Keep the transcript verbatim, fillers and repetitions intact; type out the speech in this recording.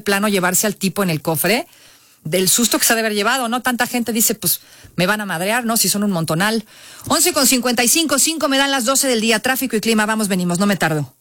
plano llevarse al tipo en el cofre, del susto que se ha de haber llevado, ¿no? Tanta gente dice, pues, me van a madrear, ¿no? Si son un montonal. once con cincuenta y cinco, cinco me dan las doce del día, tráfico y clima, vamos, venimos, no me tardo.